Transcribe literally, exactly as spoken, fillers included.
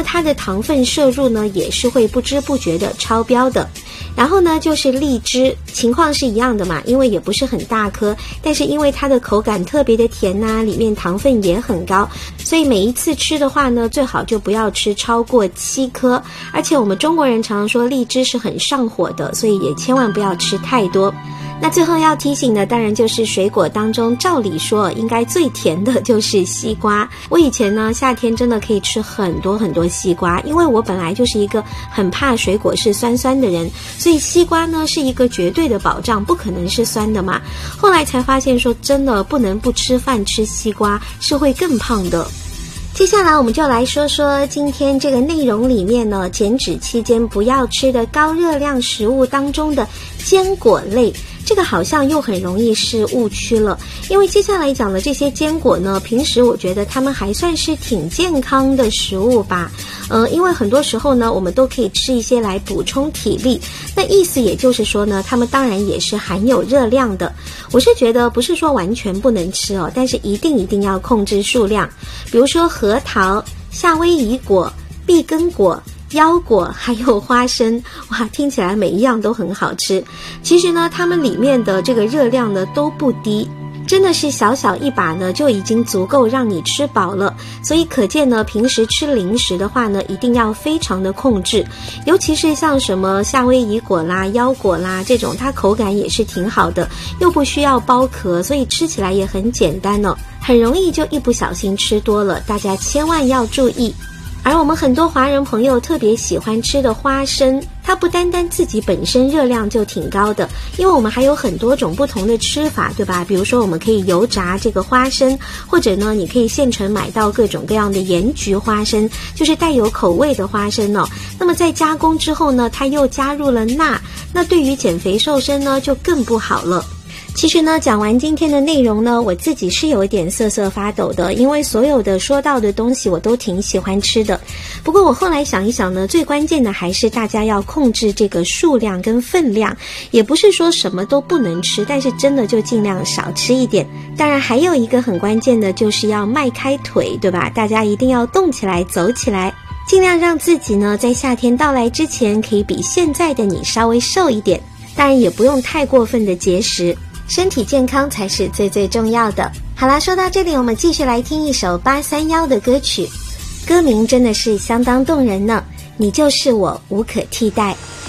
么它的糖分摄入呢也是会不知不觉的超标的。然后呢就是荔枝，情况是一样的嘛，因为也不是很大颗，但是因为它的口感特别的甜啊，里面糖分也很高，所以每一次吃的话呢，最好就不要吃超过七颗。而且我们中国人常常说荔枝是很上火的，所以也千万不要吃太多。那最后要提醒的当然就是水果当中照理说应该最甜的就是西瓜。我以前呢夏天真的可以吃很多很多西瓜，因为我本来就是一个很怕水果是酸酸的人，所以西瓜呢是一个绝对的保障，不可能是酸的嘛。后来才发现说真的不能不吃饭吃西瓜，是会更胖的。接下来我们就来说说今天这个内容里面呢，减脂期间不要吃的高热量食物当中的坚果类。这个好像又很容易是误区了，因为接下来讲的这些坚果呢，平时我觉得它们还算是挺健康的食物吧。呃，因为很多时候呢，我们都可以吃一些来补充体力。那意思也就是说呢，它们当然也是含有热量的。我是觉得不是说完全不能吃哦，但是一定一定要控制数量。比如说核桃、夏威夷果、碧根果、腰果还有花生，哇，听起来每一样都很好吃。其实呢，它们里面的这个热量呢都不低，真的是小小一把呢就已经足够让你吃饱了。所以可见呢，平时吃零食的话呢，一定要非常的控制。尤其是像什么夏威夷果啦、腰果啦这种，它口感也是挺好的，又不需要剥壳，所以吃起来也很简单哦，很容易就一不小心吃多了，大家千万要注意。而我们很多华人朋友特别喜欢吃的花生，它不单单自己本身热量就挺高的，因为我们还有很多种不同的吃法，对吧？比如说我们可以油炸这个花生，或者呢你可以现成买到各种各样的盐焗花生，就是带有口味的花生哦。那么在加工之后呢，它又加入了钠，那对于减肥瘦身呢就更不好了。其实呢，讲完今天的内容呢，我自己是有一点瑟瑟发抖的，因为所有的说到的东西我都挺喜欢吃的。不过我后来想一想呢，最关键的还是大家要控制这个数量跟分量，也不是说什么都不能吃，但是真的就尽量少吃一点。当然还有一个很关键的就是要迈开腿，对吧？大家一定要动起来，走起来，尽量让自己呢在夏天到来之前可以比现在的你稍微瘦一点，当然也不用太过分的节食，身体健康才是最最重要的。好啦，说到这里，我们继续来听一首八三夭的歌曲，歌名真的是相当动人呢，你就是我无可替代。